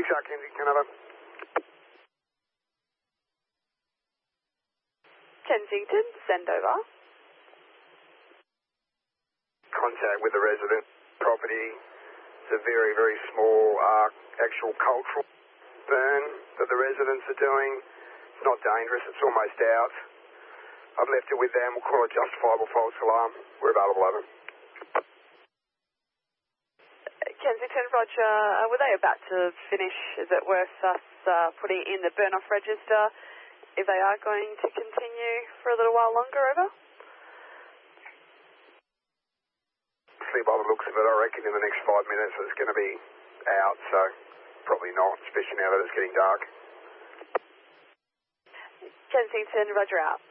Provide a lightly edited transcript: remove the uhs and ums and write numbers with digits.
6R Kensington, over. Kensington, send over. Contact with the resident. Property. It's a very, very small actual cultural burn that the residents are doing. It's not dangerous, it's almost out. I've left it with them. We'll call it justifiable false alarm. We're available, over. Kensington, Roger. Were they about to finish? Is it worth us putting in the burn-off register if they are going to continue for a little while longer, over? See, by the looks of it, I reckon in the next 5 minutes it's going to be out, so probably not, especially now that it's getting dark. Kensington, Roger out.